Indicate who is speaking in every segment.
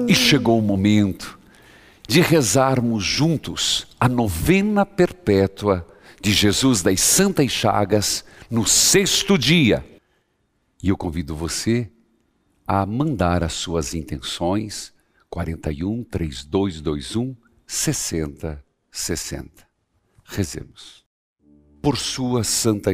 Speaker 1: E chegou o momento de rezarmos juntos a novena perpétua de Jesus das Santas Chagas no 6º dia. E eu convido você a mandar as suas intenções 41 3221 6060. Rezemos. Por suas santas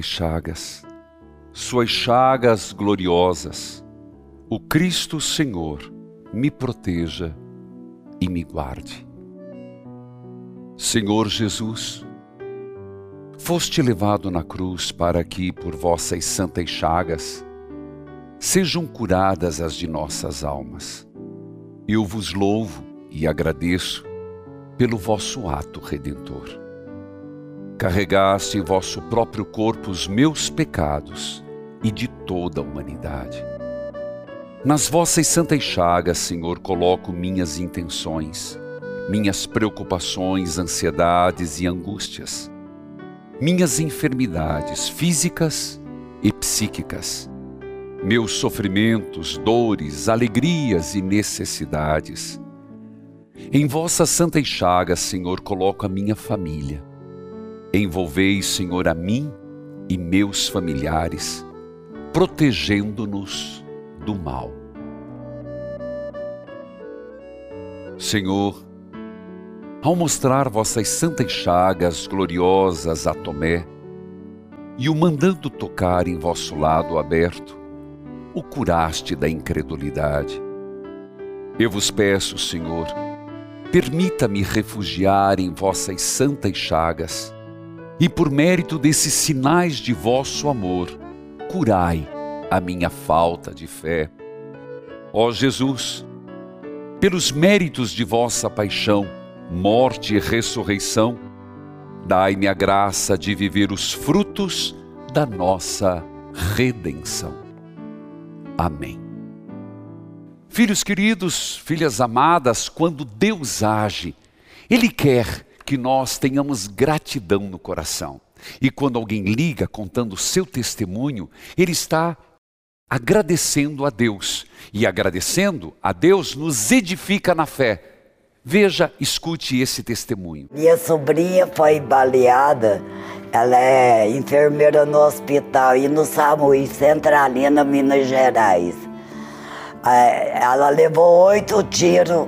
Speaker 1: chagas gloriosas, o Cristo Senhor me proteja e me guarde. Senhor Jesus, foste levado na cruz para que, por vossas santas chagas, sejam curadas as de nossas almas. Eu vos louvo e agradeço pelo vosso ato redentor. Carregaste em vosso próprio corpo os meus pecados e de toda a humanidade. Nas vossas santas chagas, Senhor, coloco minhas intenções, minhas preocupações, ansiedades e angústias, minhas enfermidades físicas e psíquicas, meus sofrimentos, dores, alegrias e necessidades. Em vossas santas chagas, Senhor, coloco a minha família. Envolvei, Senhor, a mim e meus familiares, protegendo-nos do mal. Senhor, ao mostrar vossas santas chagas gloriosas a Tomé e o mandando tocar em vosso lado aberto, o curaste da incredulidade. Eu vos peço, Senhor, permita-me refugiar em vossas santas chagas e, por mérito desses sinais de vosso amor, curai a minha falta de fé. Ó Jesus, pelos méritos de vossa paixão, morte e ressurreição, dai-me a graça de viver os frutos da nossa redenção. Amém. Filhos queridos, filhas amadas, quando Deus age, Ele quer que nós tenhamos gratidão no coração. E quando alguém liga contando o seu testemunho, ele está agradecendo a Deus. E agradecendo a Deus nos edifica na fé. Veja, escute esse testemunho.
Speaker 2: Minha sobrinha foi baleada, ela é enfermeira no hospital e no SAMU, em Centralina, Minas Gerais. Ela levou 8 tiros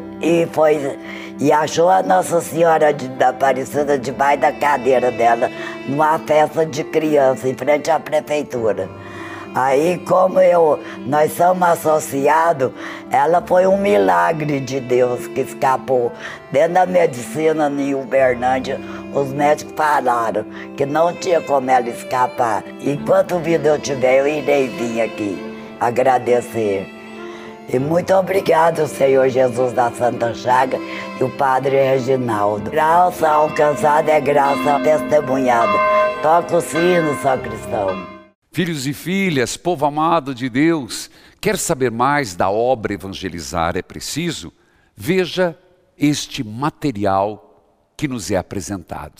Speaker 2: e achou a Nossa Senhora da Aparecida debaixo da cadeira dela, numa festa de criança, em frente à prefeitura. Aí, como nós somos associados, ela foi um milagre de Deus que escapou. Dentro da medicina em Uberlândia, os médicos falaram que não tinha como ela escapar. Enquanto vida eu tiver, eu irei vir aqui agradecer. E muito obrigado, Senhor Jesus da Santa Chaga e o Padre Reginaldo. Graça alcançada é graça testemunhada. Toca o sino, sacristão.
Speaker 1: Filhos e filhas, povo amado de Deus, quer saber mais da obra Evangelizar é Preciso? Veja este material que nos é apresentado.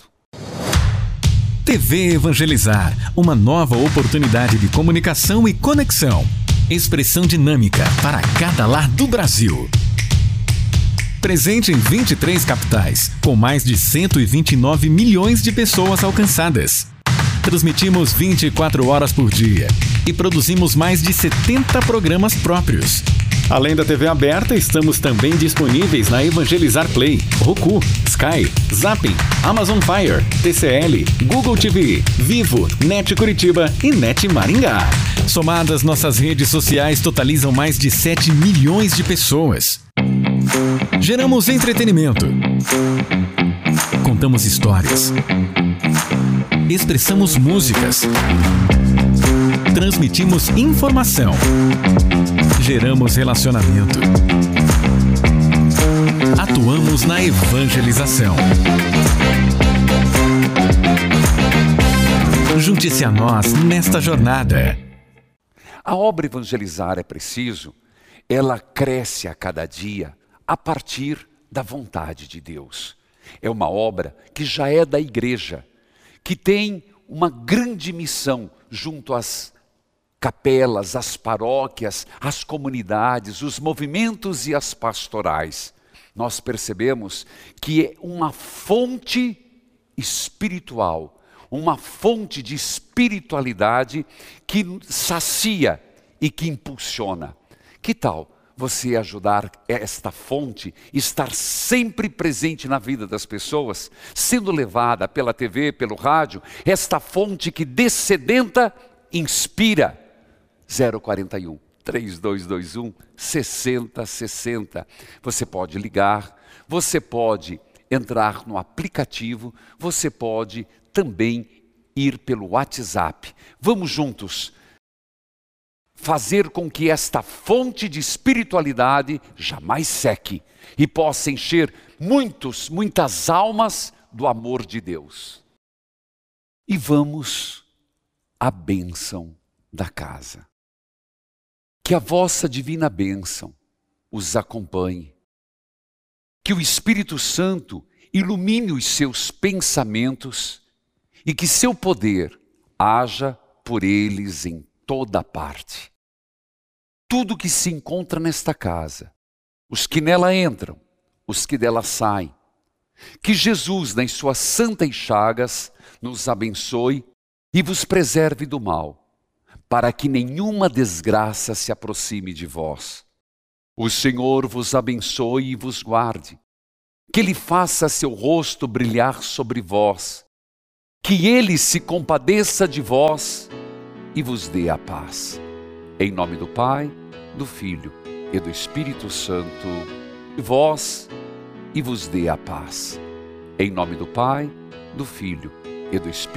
Speaker 3: TV Evangelizar, uma nova oportunidade de comunicação e conexão. Expressão dinâmica para cada lar do Brasil. Presente em 23 capitais, com mais de 129 milhões de pessoas alcançadas. Transmitimos 24 horas por dia e produzimos mais de 70 programas próprios. Além da TV aberta, estamos também disponíveis na Evangelizar Play, Roku, Sky, Zapping, Amazon Fire, TCL, Google TV, Vivo, NET Curitiba e NET Maringá. Somadas, nossas redes sociais totalizam mais de 7 milhões de pessoas. Geramos entretenimento. Contamos histórias. Expressamos músicas. Transmitimos informação. Geramos relacionamento. Atuamos na evangelização. Junte-se a nós nesta jornada.
Speaker 1: A obra Evangelizar é Preciso, ela cresce a cada dia a partir da vontade de Deus. É uma obra que já é da igreja, que tem uma grande missão junto às capelas, as paróquias, as comunidades, os movimentos e as pastorais, nós percebemos que é uma fonte espiritual, uma fonte de espiritualidade que sacia e que impulsiona. Que tal você ajudar esta fonte, estar sempre presente na vida das pessoas, sendo levada pela TV, pelo rádio, esta fonte que dessedenta, inspira? 041 3221 6060. Você pode ligar, você pode entrar no aplicativo, você pode também ir pelo WhatsApp. Vamos juntos fazer com que esta fonte de espiritualidade jamais seque e possa encher muitas almas do amor de Deus. E vamos à bênção da casa. Que a vossa divina bênção os acompanhe. Que o Espírito Santo ilumine os seus pensamentos e que seu poder haja por eles em toda parte. Tudo que se encontra nesta casa, os que nela entram, os que dela saem, que Jesus, nas suas santas chagas, nos abençoe e vos preserve do mal, para que nenhuma desgraça se aproxime de vós. O Senhor vos abençoe e vos guarde, que Ele faça seu rosto brilhar sobre vós, que Ele se compadeça de vós e vos dê a paz. Em nome do Pai, do Filho e do Espírito Santo, vós e vos dê a paz. Em nome do Pai, do Filho e do Espírito